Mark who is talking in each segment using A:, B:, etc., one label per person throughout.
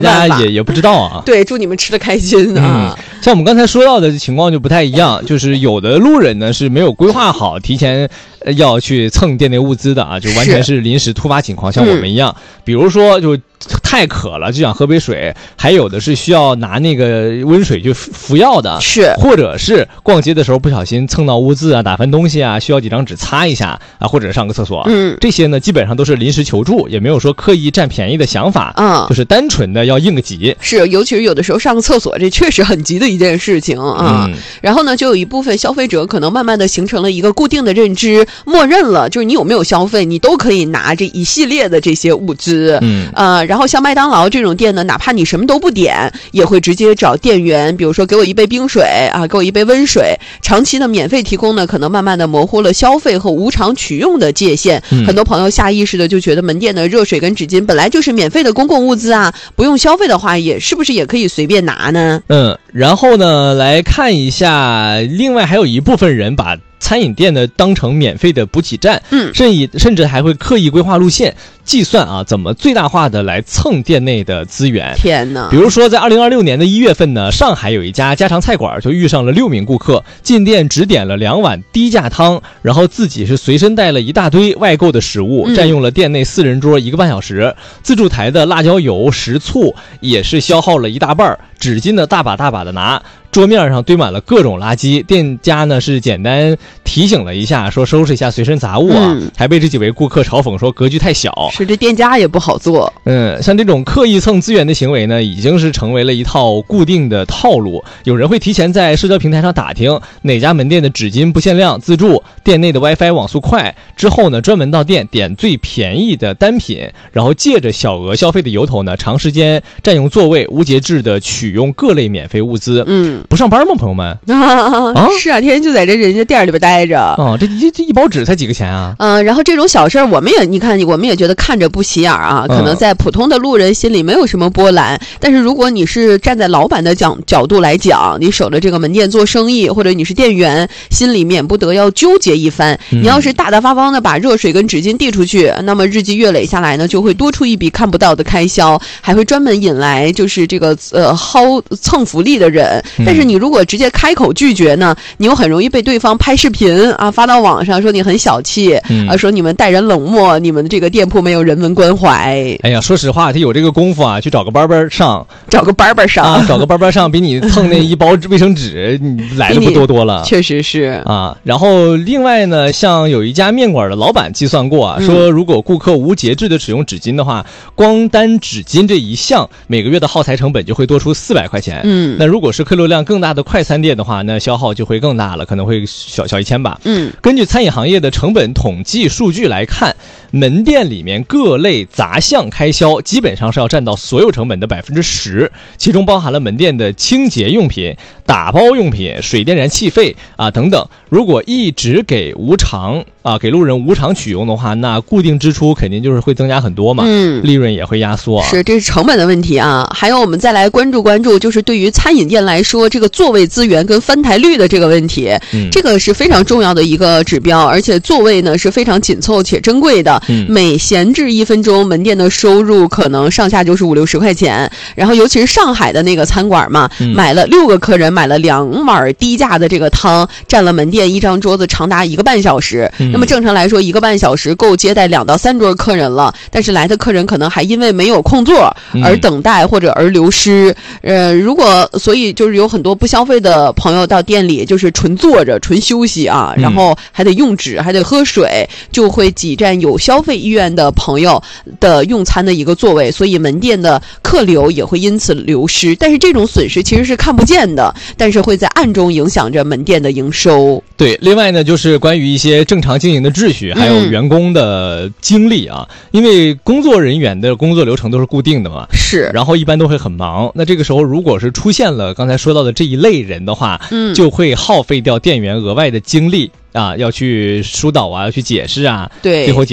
A: 大家也不知道啊。
B: 对，祝你们吃得开心啊。
A: 像我们刚才说到的情况就不太一样，就是有的路人呢是没有规划好提前要去蹭店内物资的啊，就完全是临时突发情况，像我们一样，比如说就太渴了就想喝杯水，还有的是需要拿那个温水去服药的，
B: 是，
A: 或者是逛街的时候不小心蹭到污渍啊，打翻东西啊，需要几张纸擦一下啊，或者上个厕所，这些呢基本上都是临时求助，也没有说刻意占便宜的想法，就是单纯的要应个急。
B: 是，尤其是有的时候上个厕所，这确实很急的一件事情啊。然后呢，就有一部分消费者可能慢慢的形成了一个固定的认知，默认了就是你有没有消费，你都可以拿这一系列的这些物资。然后像麦当劳这种店呢，哪怕你什么都不点，也会直接找店员，比如说给我一杯冰水啊，给我一杯温水。长期的免费提供呢，可能慢慢的模糊了消费和无偿取用的界限。很多朋友下意识的就觉得门店的热水跟纸巾本来就是免费的公共物资啊，不用消费的话，也是不是也可以随便拿呢？
A: 然后呢，来看一下，另外还有一部分人把餐饮店呢当成免费的补给站，甚至还会刻意规划路线，计算啊怎么最大化的来蹭店内的资源。
B: 天哪！
A: 比如说在2026年的1月份呢，上海有一家家常菜馆就遇上了6名顾客进店只点了2碗低价汤，然后自己是随身带了一大堆外购的食物，占用了店内4人桌1个半小时，自助台的辣椒油、食醋也是消耗了一大半，纸巾呢大把的拿，桌面上堆满了各种垃圾，店家呢是简单提醒了一下，说收拾一下随身杂物啊，还被这几位顾客嘲讽说格局太小。
B: 是，这店家也不好做。
A: 像这种刻意蹭资源的行为呢，已经是成为了一套固定的套路。有人会提前在社交平台上打听哪家门店的纸巾不限量自助，店内的 WiFi 网速快，之后呢专门到店点最便宜的单品，然后借着小额消费的由头呢，长时间占用座位，无节制的取用各类免费物资。不上班吗，朋友们？
B: 是啊，天天就在人家店里边待着。
A: 这一包纸才几个钱啊？
B: 然后这种小事儿，我们也觉得看着不起眼啊，可能在普通的路人心里没有什么波澜。但是如果你是站在老板的角度来讲，你守着这个门店做生意，或者你是店员，心里免不得要纠结一番。你要是大大方方的把热水跟纸巾递出去，那么日积月累下来呢，就会多出一笔看不到的开销，还会专门引来就是这个蹭福利的人。但是你如果直接开口拒绝呢，你又很容易被对方拍视频啊，发到网上说你很小气，说你们待人冷漠，你们的这个店铺没有人文关怀。
A: 哎呀，说实话，他有这个功夫啊，去找个班上，
B: 找个班上，
A: 比你蹭那一包卫生纸你来的不多了。
B: 确实是
A: 啊。然后另外呢，像有一家面馆的老板计算过啊，说如果顾客无节制的使用纸巾的话，光单纸巾这一项每个月的耗材成本就会多出400块钱。那如果是客流量更大的快餐店的话，那消耗就会更大了，可能会小1000吧。根据餐饮行业的成本统计数据来看，门店里面各类杂项开销基本上是要占到所有成本的10%，其中包含了门店的清洁用品、打包用品、水电燃气费啊等等。如果一直给路人无偿取用的话，那固定支出肯定就是会增加很多嘛，利润也会压缩。
B: 是，这是成本的问题啊。还有我们再来关注，就是对于餐饮店来说，这个座位资源跟翻台率的这个问题，这个是非常重要的一个指标，而且座位呢是非常紧凑且珍贵的。每闲置1分钟，门店的收入可能上下就是50-60块钱。然后尤其是上海的那个餐馆嘛，买了6个客人买了2碗低价的这个汤，占了门店一张桌子长达1个半小时。那么正常来说，1个半小时够接待2到3桌客人了，但是来的客人可能还因为没有空座而等待或者而流失。所以就是有很多不消费的朋友到店里就是纯坐着纯休息啊，然后还得用纸还得喝水，就会挤占有消费意愿的朋友的用餐的一个座位，所以门店的客流也会因此流失。但是这种损失其实是看不见的，但是会在暗中影响着门店的营收。
A: 对，另外呢就是关于一些正常经营的秩序还有员工的精力啊，因为工作人员的工作流程都是固定的嘛，
B: 是，
A: 然后一般都会很忙，那这个时候如果是出现了刚才说到的这一类人的话，就会耗费掉店员额外的精力啊，要去疏导啊，要去解释啊，
B: 对，
A: 最后解释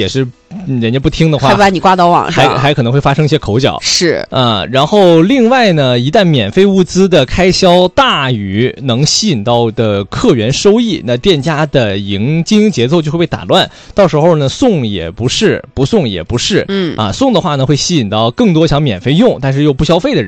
A: 人家不听的话，
B: 还把你挂到网上，
A: 还可能会发生一些口角。
B: 是
A: 然后另外呢，一旦免费物资的开销大于能吸引到的客源收益，那店家的经营节奏就会被打乱。到时候呢，送也不是，不送也不是。送的话呢，会吸引到更多想免费用但是又不消费的人。